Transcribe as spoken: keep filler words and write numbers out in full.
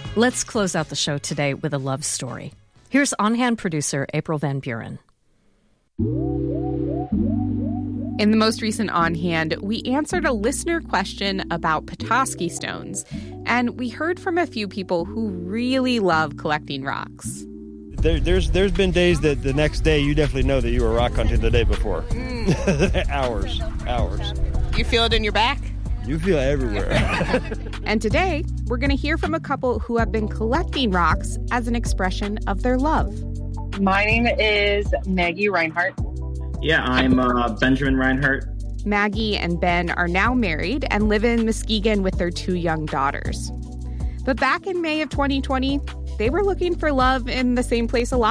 Let's close out the show today with a love story. Here's on-hand producer April Van Buren. In the most recent On Hand, we answered a listener question about Petoskey stones, and we heard from a few people who really love collecting rocks. There, there's there's been days that the next day you definitely know that you were rock hunting the day before. Mm. hours, hours. You feel it in your back? You feel it everywhere. And today, we're going to hear from a couple who have been collecting rocks as an expression of their love. My name is Maggie Reinhardt. Yeah, I'm uh, Benjamin Reinhardt. Maggie and Ben are now married and live in Muskegon with their two young daughters. But back in May of twenty twenty, they were looking for love in the same place a lot